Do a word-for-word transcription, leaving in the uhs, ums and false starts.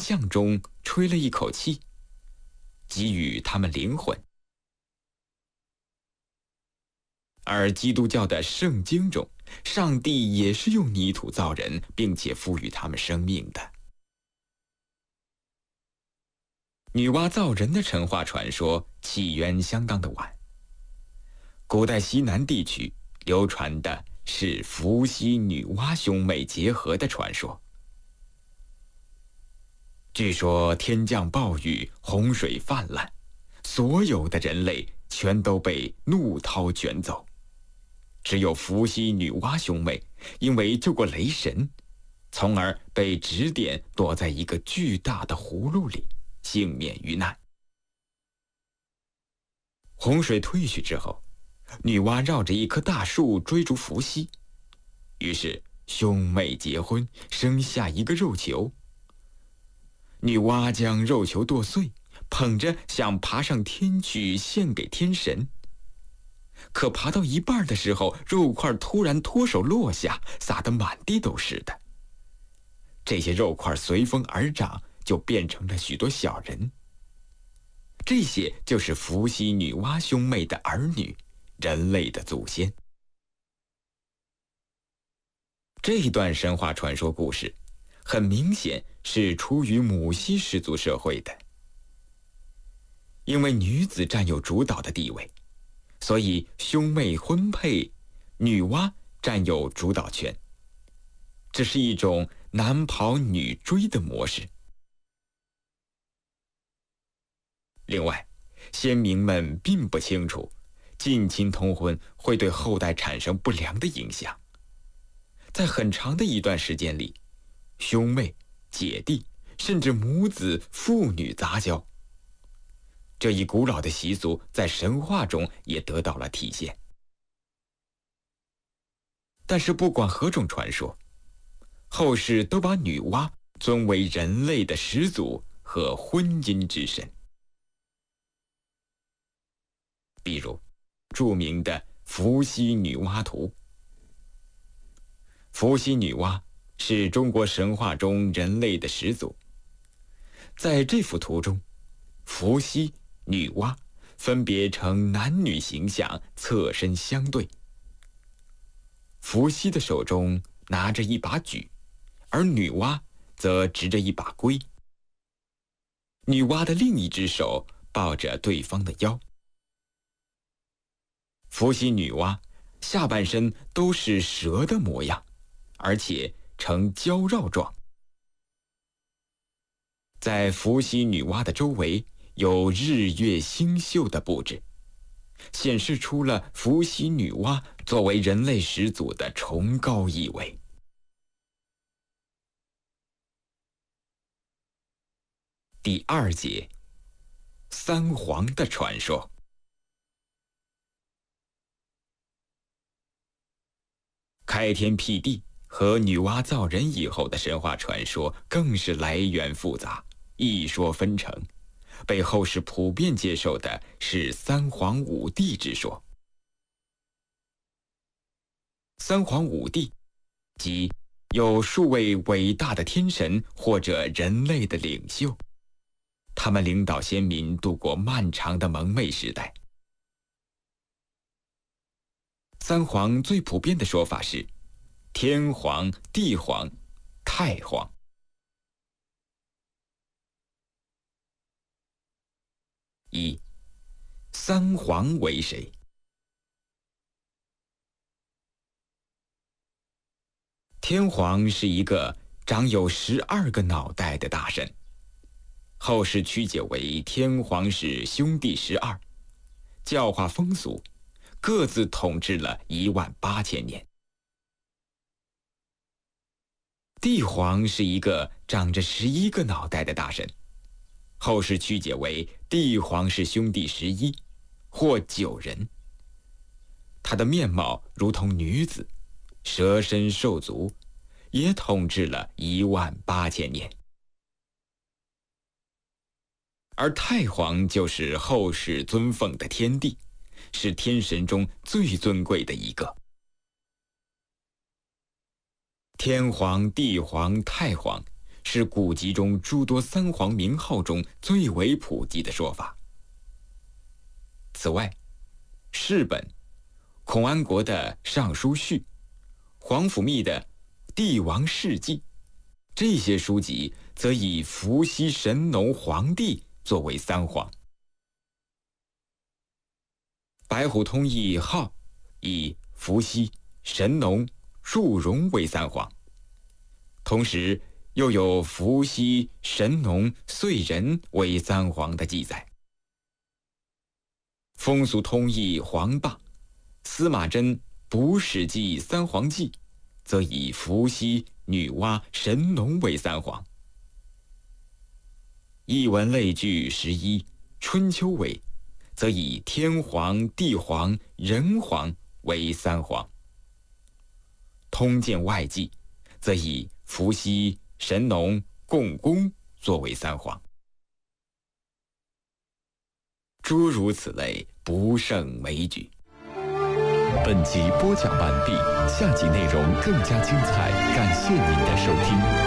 像中吹了一口气，给予他们灵魂。而基督教的圣经中，上帝也是用泥土造人，并且赋予他们生命的。女娲造人的神话传说起源相当的晚，古代西南地区流传的是伏羲女娲兄妹结合的传说。据说天降暴雨，洪水泛滥，所有的人类全都被怒涛卷走，只有伏羲女娲兄妹因为救过雷神，从而被指点躲在一个巨大的葫芦里，幸免于难。洪水退去之后，女娲绕着一棵大树追逐伏羲，于是兄妹结婚，生下一个肉球。女娲将肉球剁碎，捧着想爬上天去献给天神。可爬到一半的时候，肉块突然脱手落下，撒得满地都是的。这些肉块随风而长，就变成了许多小人。这些就是伏羲女娲兄妹的儿女，人类的祖先。这一段神话传说故事很明显是出于母系氏族社会的。因为女子占有主导的地位，所以兄妹婚配，女娲占有主导权。这是一种男跑女追的模式。另外，先民们并不清楚近亲通婚会对后代产生不良的影响。在很长的一段时间里，兄妹、姐弟，甚至母子、父女杂交。这一古老的习俗在神话中也得到了体现。但是不管何种传说，后世都把女娲尊为人类的始祖和婚姻之神。比如著名的伏羲女娲图。伏羲女娲是中国神话中人类的始祖。在这幅图中，伏羲、女娲分别呈男女形象，侧身相对。伏羲的手中拿着一把戟，而女娲则执着一把圭。女娲的另一只手抱着对方的腰。伏羲女娲下半身都是蛇的模样，而且呈交绕状。在伏羲女娲的周围有日月星宿的布置，显示出了伏羲女娲作为人类始祖的崇高意味。第二节，三皇的传说。开天辟地和女娲造人以后的神话传说更是来源复杂，一说纷呈。被后世普遍接受的是三皇五帝之说。三皇五帝即有数位伟大的天神或者人类的领袖，他们领导先民度过漫长的蒙昧时代。三皇最普遍的说法是天皇、地皇、太皇。一、三皇为谁？天皇是一个长有十二个脑袋的大神，后世曲解为天皇是兄弟十二，教化风俗，各自统治了一万八千年。帝皇是一个长着十一个脑袋的大神，后世曲解为帝皇是兄弟十一，或九人。他的面貌如同女子，蛇身兽足，也统治了一万八千年。而太皇就是后世尊奉的天帝，是天神中最尊贵的一个。天皇、地皇、太皇是古籍中诸多三皇名号中最为普及的说法。此外，释本、孔安国的《尚书序》、皇甫谧的《帝王事迹》，这些书籍则以伏羲、神农、黄帝作为三皇。白虎通义号以伏羲、神农、祝融为三皇，同时又有伏羲、神农、燧人为三皇的记载。风俗通义黄霸、司马真《补史记三皇记》则以伏羲、女娲、神农为三皇。艺文类聚十一春秋为，则以天皇、地皇、人皇为三皇。通鉴外记则以伏羲、神农、共工作为三皇。诸如此类，不胜枚举。 本集播讲完毕，下集内容更加精彩，感谢您的收听。